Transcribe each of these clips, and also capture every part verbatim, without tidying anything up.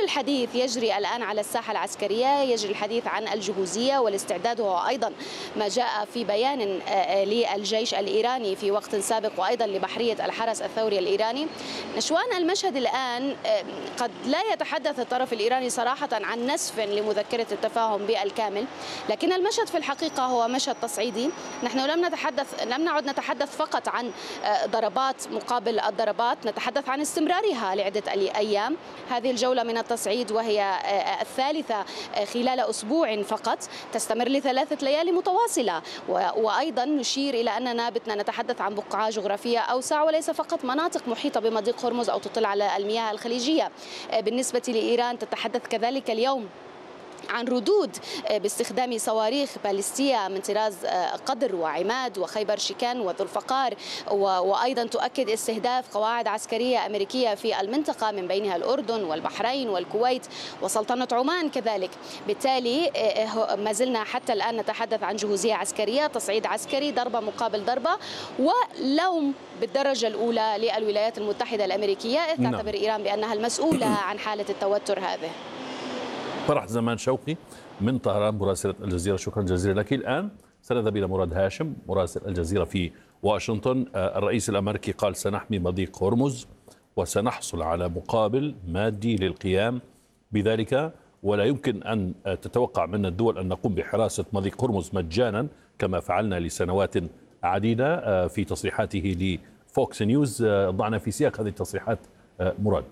الحديث يجري الآن على الساحة العسكرية، يجري الحديث عن الجهوزية والاستعداد، وهو أيضا ما جاء في بيان للجيش الإيراني في وقت سابق وأيضا لبحرية الحرس الثوري الإيراني. نشوان، المشهد الآن قد لا يتحدث الطرف الإيراني صراحة عن نسف لمذكرة التفاهم بالكامل، لكن المشهد في الحقيقة هو مشهد تصعيدي. نحن لم نتحدث لم نعد نتحدث فقط عن ضربات مقابل الضربات، نتحدث عن استمرارها لعدة أيام. هذه الجولة من التصعيد وهي الثالثة خلال أسبوع فقط، تستمر لثلاثة ليالي متواصلة، وأيضا نشير إلى أننا بتنا نتحدث عن بقعة جغرافية أوسع وليس فقط مناطق محيطة بمضيق هرمز أو تطل على المياه الخليجية. بالنسبة لإيران تتحدث كذلك اليوم عن ردود باستخدام صواريخ باليستية من طراز قدر وعماد وخيبر شيكان وذو الفقار، وأيضا تؤكد استهداف قواعد عسكرية أمريكية في المنطقة من بينها الأردن والبحرين والكويت وسلطنة عمان كذلك. بالتالي ما زلنا حتى الآن نتحدث عن جهوزية عسكرية، تصعيد عسكري، ضربة مقابل ضربة، ولوم بالدرجة الأولى للولايات المتحدة الأمريكية، إذ تعتبر إيران بأنها المسؤولة عن حالة التوتر هذه. فرح زمان شوقي من طهران مراسلة الجزيرة، شكرا جزيلا لك. الآن سنذهب إلى مراد هاشم مراسل الجزيرة في واشنطن. الرئيس الأمريكي قال سنحمي مضيق هرمز وسنحصل على مقابل مادي للقيام بذلك، ولا يمكن أن تتوقع منا الدول أن نقوم بحراسة مضيق هرمز مجانا كما فعلنا لسنوات عديدة. في تصريحاته لفوكس نيوز ضعنا في سياق هذه التصريحات مراد.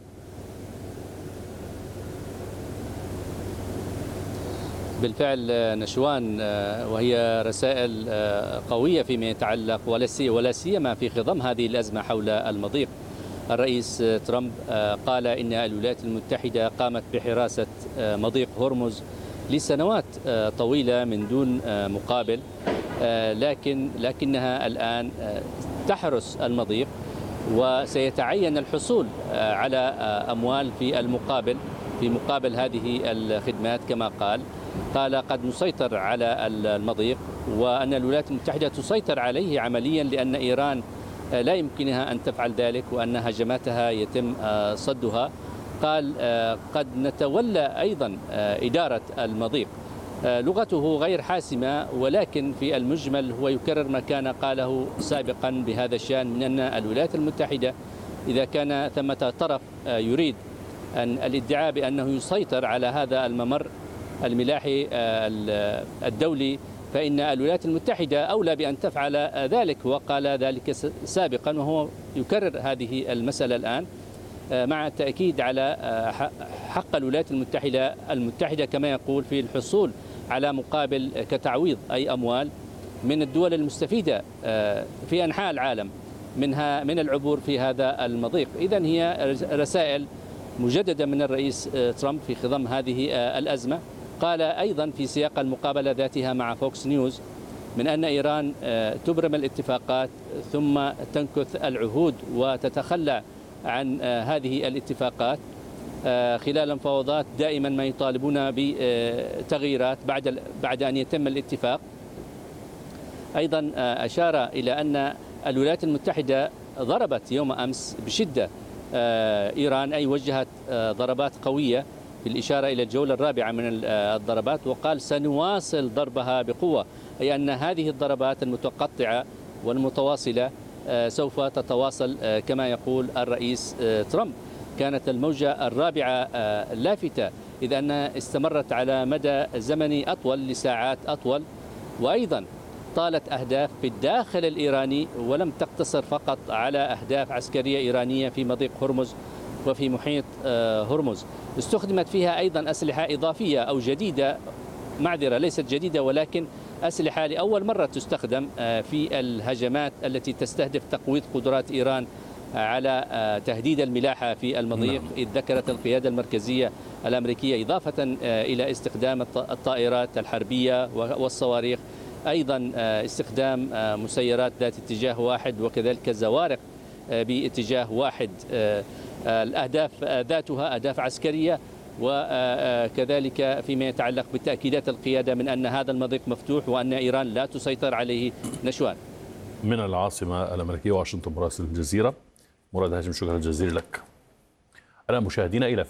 بالفعل نشوان، وهي رسائل قوية فيما يتعلق ولا سيما في خضم هذه الأزمة حول المضيق. الرئيس ترامب قال إن الولايات المتحدة قامت بحراسة مضيق هرمز لسنوات طويلة من دون مقابل، لكن لكنها الآن تحرس المضيق وسيتعين الحصول على أموال في المقابل في مقابل هذه الخدمات. كما قال قال قد نسيطر على المضيق وأن الولايات المتحدة تسيطر عليه عمليا، لأن إيران لا يمكنها أن تفعل ذلك وأن هجماتها يتم صدها. قال قد نتولى أيضا إدارة المضيق. لغته غير حاسمة، ولكن في المجمل هو يكرر ما كان قاله سابقا بهذا الشأن، من أن الولايات المتحدة إذا كان ثمة طرف يريد أن الادعاء بأنه يسيطر على هذا الممر الملاحي الدولي، فإن الولايات المتحدة أولى بأن تفعل ذلك، وقال ذلك سابقا وهو يكرر هذه المسألة الآن، مع التأكيد على حق الولايات المتحدة المتحدة كما يقول في الحصول على مقابل كتعويض أي أموال من الدول المستفيدة في أنحاء العالم منها من العبور في هذا المضيق. إذن هي رسائل مجددة من الرئيس ترامب في خضم هذه الأزمة. قال أيضا في سياق المقابلة ذاتها مع فوكس نيوز من أن إيران تبرم الاتفاقات ثم تنكث العهود وتتخلى عن هذه الاتفاقات خلال المفاوضات. دائما ما يطالبون بتغييرات بعد بعد أن يتم الاتفاق. أيضا أشار إلى أن الولايات المتحدة ضربت يوم أمس بشدة إيران، أي وجهت ضربات قوية في الإشارة إلى الجولة الرابعة من الضربات، وقال سنواصل ضربها بقوة، أي أن هذه الضربات المتقطعة والمتواصلة سوف تتواصل كما يقول الرئيس ترامب. كانت الموجة الرابعة لافتة إذ أنها استمرت على مدى زمني أطول لساعات أطول، وأيضا طالت أهداف في الداخل الإيراني ولم تقتصر فقط على أهداف عسكرية إيرانية في مضيق هرمز وفي محيط هرمز. استخدمت فيها أيضا أسلحة إضافية أو جديدة، معذرة ليست جديدة ولكن أسلحة لأول مرة تستخدم في الهجمات التي تستهدف تقويض قدرات إيران على تهديد الملاحة في المضيق. إذ ذكرت القيادة المركزية الأمريكية إضافة إلى استخدام الطائرات الحربية والصواريخ أيضا استخدام مسيرات ذات اتجاه واحد وكذلك زوارق باتجاه واحد. الأهداف ذاتها أهداف عسكرية، وكذلك فيما يتعلق بتأكيدات القيادة من أن هذا المضيق مفتوح وأن إيران لا تسيطر عليه. نشوان من العاصمة الأمريكية واشنطن مراسل الجزيرة مراد هاشم، شكرا جزيلا لك. الآن مشاهدينا إلى